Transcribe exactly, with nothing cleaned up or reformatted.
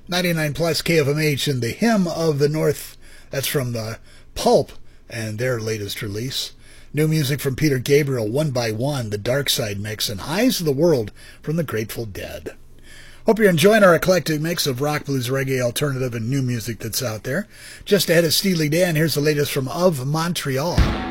ninety-nine plus K F M H and the Hymn of the North. That's from the Pulp and their latest release. New music from Peter Gabriel, One by One, the Dark Side mix, and Eyes of the World from the Grateful Dead. Hope you're enjoying our eclectic mix of rock, blues, reggae, alternative, and new music that's out there. Just ahead of Steely Dan, here's the latest from Of Montreal.